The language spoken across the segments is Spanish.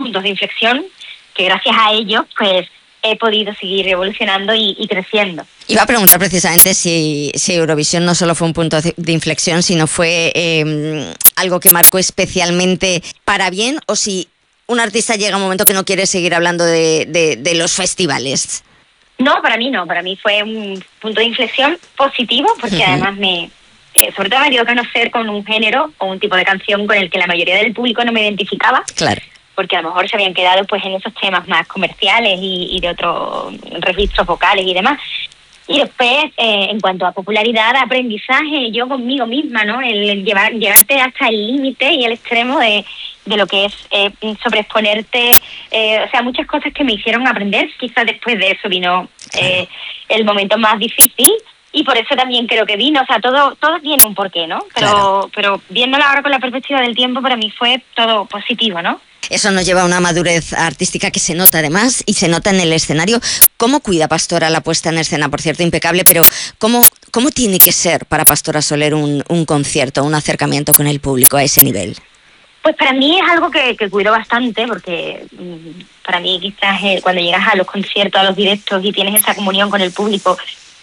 puntos de inflexión que gracias a ellos pues he podido seguir evolucionando y creciendo. Iba a preguntar precisamente si Eurovisión no solo fue un punto de inflexión, sino fue algo que marcó especialmente para bien, o si un artista llega a un momento que no quiere seguir hablando de los festivales. No, para mí no. Para mí fue un punto de inflexión positivo, porque además sobre todo me dio a conocer con un género o un tipo de canción con el que la mayoría del público no me identificaba. Claro. Porque a lo mejor se habían quedado pues en esos temas más comerciales y de otros registros vocales y demás. Y después, en cuanto a popularidad, aprendizaje, yo conmigo misma, ¿no? El llevarte hasta el límite y el extremo de lo que es sobreexponerte, o sea, muchas cosas que me hicieron aprender. Quizás después de eso vino el momento más difícil, y por eso también creo que vino, o sea, todo tiene un porqué, ¿no? Pero viéndolo ahora con la perspectiva del tiempo, para mí fue todo positivo, ¿no? Eso nos lleva a una madurez artística que se nota además, y se nota en el escenario. ¿Cómo cuida Pastora la puesta en escena? Por cierto, impecable, pero ¿cómo tiene que ser para Pastora Soler un concierto, un acercamiento con el público a ese nivel? Pues para mí es algo que cuido bastante, porque para mí quizás cuando llegas a los conciertos, a los directos y tienes esa comunión con el público,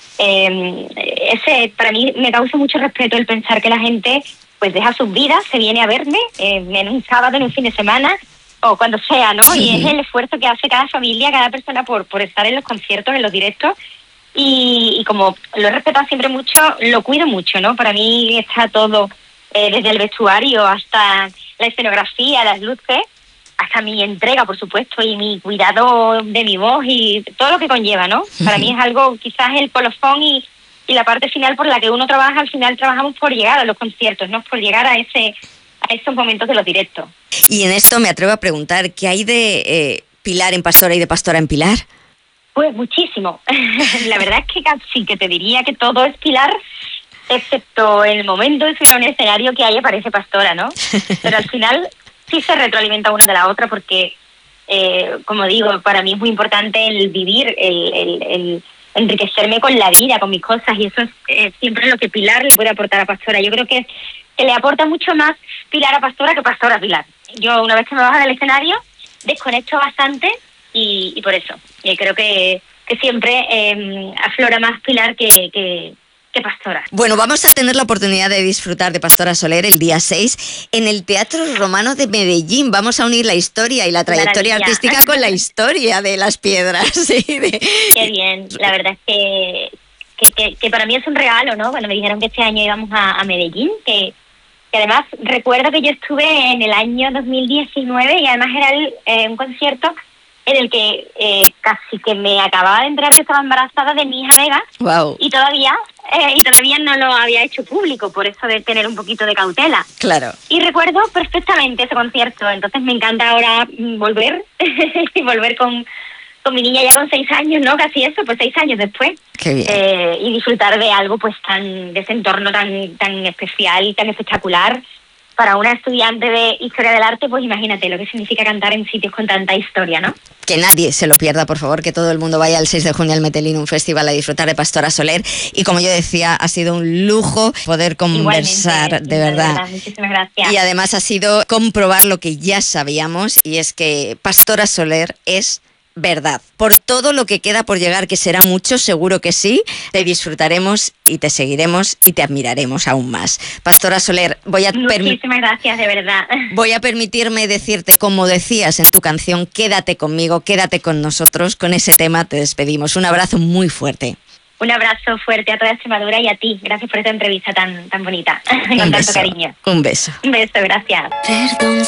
para mí me causa mucho respeto el pensar que la gente pues deja sus vidas, se viene a verme en un sábado, en un fin de semana o cuando sea, ¿no? Sí. Y es el esfuerzo que hace cada familia, cada persona por estar en los conciertos, en los directos, y como lo he respetado siempre mucho, lo cuido mucho, ¿no? Para mí está todo, desde el vestuario hasta la escenografía, las luces, hasta mi entrega, por supuesto, y mi cuidado de mi voz y todo lo que conlleva, ¿no? Para mí es algo, quizás el colofón y la parte final por la que uno trabaja. Al final trabajamos por llegar a los conciertos, no por llegar a esos momentos de los directos. Y en esto me atrevo a preguntar, ¿qué hay de Pilar en Pastora y de Pastora en Pilar? Pues muchísimo. La verdad es que casi que te diría que todo es Pilar, excepto el momento de subir a un escenario que ahí aparece Pastora, ¿no? Pero al final sí se retroalimenta una de la otra, porque, como digo, para mí es muy importante el vivir, el enriquecerme con la vida, con mis cosas, y eso es siempre lo que Pilar le puede aportar a Pastora. Yo creo que le aporta mucho más Pilar a Pastora que Pastora a Pilar. Yo, una vez que me bajo del escenario, desconecto bastante, y por eso creo que siempre aflora más Pilar que Pastora. Bueno, vamos a tener la oportunidad de disfrutar de Pastora Soler el día 6 en el Teatro Romano de Medellín. Vamos a unir la historia y la trayectoria artística con la historia de Las Piedras. ¿Sí? Qué bien, la verdad es que para mí es un regalo, ¿no? Cuando me dijeron que este año íbamos a Medellín, que además recuerdo que yo estuve en el año 2019 y además era un concierto en el que casi que me acababa de enterar que estaba embarazada de mi hija Vega. Wow. Y todavía no lo había hecho público, por eso de tener un poquito de cautela. Claro. Y recuerdo perfectamente ese concierto, entonces me encanta ahora volver con mi niña ya con 6 años, ¿no? Casi eso, pues 6 años después. Qué bien. Y disfrutar de algo pues de ese entorno tan especial y tan espectacular. Para una estudiante de Historia del Arte, pues imagínate lo que significa cantar en sitios con tanta historia, ¿no? Que nadie se lo pierda, por favor, que todo el mundo vaya el 6 de junio al Metelín, un festival, a disfrutar de Pastora Soler. Y como yo decía, ha sido un lujo poder conversar, igualmente, de verdad. Muchísimas gracias. Y además ha sido comprobar lo que ya sabíamos, y es que Pastora Soler es verdad. Por todo lo que queda por llegar, que será mucho, seguro que sí, te disfrutaremos y te seguiremos y te admiraremos aún más. Pastora Soler, muchísimas gracias, de verdad. Voy a permitirme decirte, como decías en tu canción, quédate conmigo, quédate con nosotros. Con ese tema te despedimos. Un abrazo muy fuerte. Un abrazo fuerte a toda Extremadura y a ti. Gracias por esta entrevista tan bonita, con tanto cariño. Un beso. Un beso, gracias. Perdón.